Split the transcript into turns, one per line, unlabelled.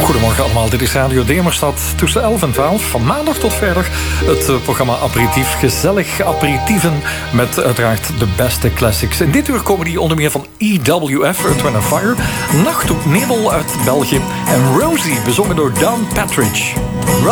Goedemorgen allemaal, dit is Radio Demerstad tussen 11 en 12. Van maandag tot vrijdag het programma Aperitief. Gezellig aperitieven met uiteraard de beste classics. In dit uur komen die onder meer van EWF, Earth, Wind & Fire, Nacht op Nebel uit België en Rosie, bezongen door Don Patridge.